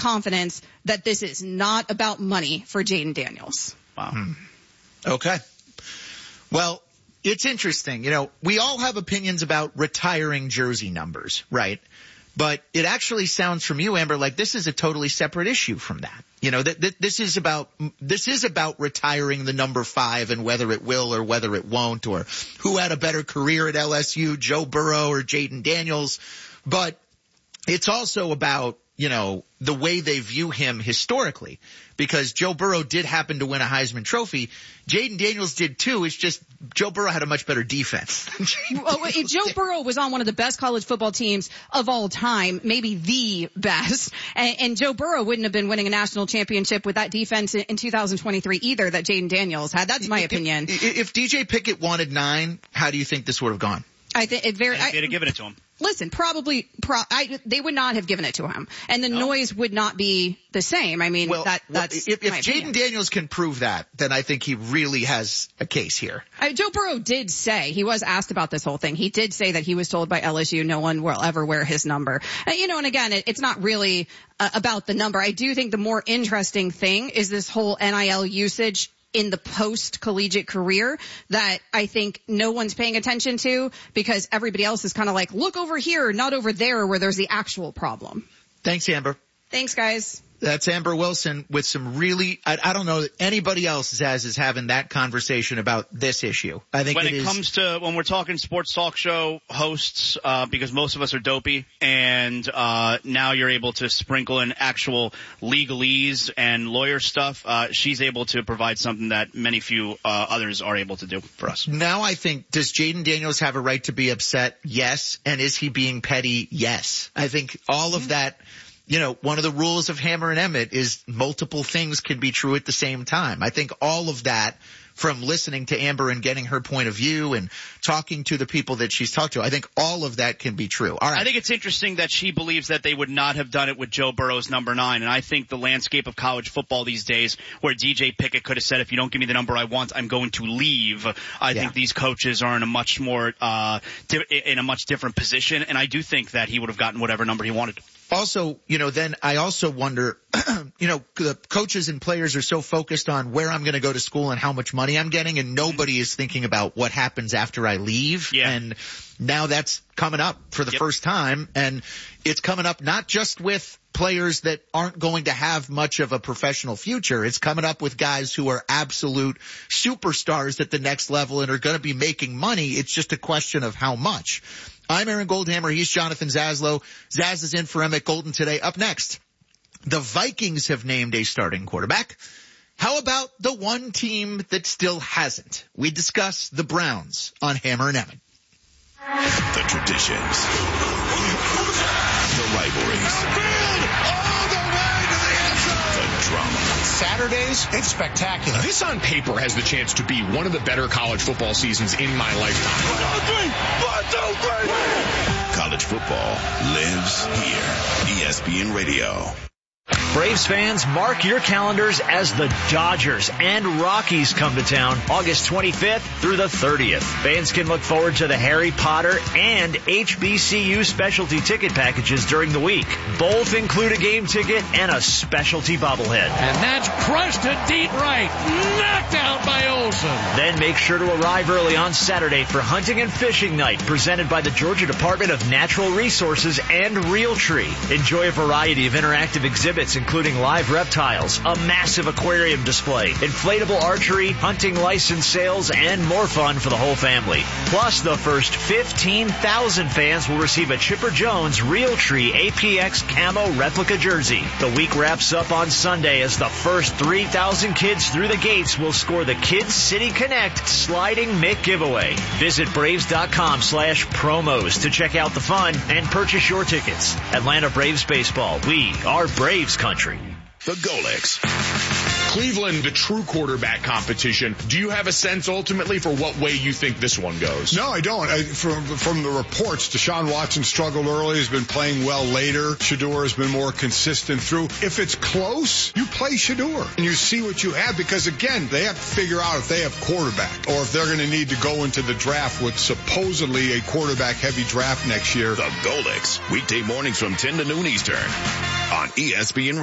confidence that this is not about money for Jayden Daniels. Wow. Okay. Well, it's interesting. We all have opinions about retiring jersey numbers, right? But it actually sounds from you, Amber, like this is a totally separate issue from that. This is about retiring the number 5 and whether it will or whether it won't, or who had a better career at LSU, Joe Burrow or Jayden Daniels. But it's also about, the way they view him historically, because Joe Burrow did happen to win a Heisman Trophy. Jayden Daniels did too. It's just Joe Burrow had a much better defense. Joe Burrow was on one of the best college football teams of all time, maybe the best. And Joe Burrow wouldn't have been winning a national championship with that defense in 2023 either that Jayden Daniels had. That's my opinion. If DJ Pickett wanted 9, how do you think this would have gone? I think they'd have given it to him. Listen, they would not have given it to him, and the noise would not be the same. I mean, that's if Jayden Daniels can prove that, then I think he really has a case here. Joe Burrow did say, he was asked about this whole thing. He did say that he was told by LSU no one will ever wear his number. And again, it's not really about the number. I do think the more interesting thing is this whole NIL usage in the post-collegiate career that I think no one's paying attention to because everybody else is kind of like, look over here, not over there where there's the actual problem. Thanks, Amber. Thanks, guys. That's Amber Wilson with some really, I don't know that anybody else, Zaz, is having that conversation about this issue. I think when we're talking sports talk show hosts, because most of us are dopey, and now you're able to sprinkle in actual legalese and lawyer stuff, she's able to provide something that many few others are able to do for us. Now I think, does Jayden Daniels have a right to be upset? Yes. And is he being petty? Yes. I think all of that. One of the rules of Hammer and Emmett is multiple things can be true at the same time. I think all of that, from listening to Amber and getting her point of view and talking to the people that she's talked to, I think all of that can be true. All right. I think it's interesting that she believes that they would not have done it with Joe Burrow's number 9. And I think the landscape of college football these days, where DJ Pickett could have said, if you don't give me the number I want, I'm going to leave. I think these coaches are in a much more, in a much different position. And I do think that he would have gotten whatever number he wanted. Also, then I also wonder, the coaches and players are so focused on where I'm going to go to school and how much money I'm getting, and nobody is thinking about what happens after I leave. Yeah. And now that's coming up for the first time, and it's coming up not just with players that aren't going to have much of a professional future. It's coming up with guys who are absolute superstars at the next level and are going to be making money. It's just a question of how much. I'm Aaron Goldhammer. He's Jonathan Zaslow. Zaz is in for Emmett Golden today. Up next, the Vikings have named a starting quarterback. How about the one team that still hasn't? We discuss the Browns on Hammer and Emmett. The traditions. The rivalries. All the way to the end zone. The drama. Saturdays, it's spectacular. This on paper has the chance to be one of the better college football seasons in my lifetime. 1, 2, 3. College football lives here. ESPN Radio. Braves fans, mark your calendars as the Dodgers and Rockies come to town August 25th through the 30th. Fans can look forward to the Harry Potter and HBCU specialty ticket packages during the week. Both include a game ticket and a specialty bobblehead. And that's crushed to deep right. Knocked out by Olsen. Then make sure to arrive early on Saturday for Hunting and Fishing Night, presented by the Georgia Department of Natural Resources and Realtree. Enjoy a variety of interactive exhibits, including live reptiles, a massive aquarium display, inflatable archery, hunting license sales, and more fun for the whole family. Plus, the first 15,000 fans will receive a Chipper Jones Realtree APX Camo replica jersey. The week wraps up on Sunday as the first 3,000 kids through the gates will score the Kids City Connect Sliding Mick giveaway. Visit Braves.com/promos to check out the fun and purchase your tickets. Atlanta Braves baseball. We are Braves country. The Golix. Cleveland, the true quarterback competition. Do you have a sense ultimately for what way you think this one goes? No, I don't. From the reports, Deshaun Watson struggled early, has been playing well later. Shedeur has been more consistent through. If it's close, you play Shedeur and you see what you have, because again, they have to figure out if they have quarterback or if they're going to need to go into the draft with supposedly a quarterback heavy draft next year. The Golix, weekday mornings from 10 to noon Eastern on ESPN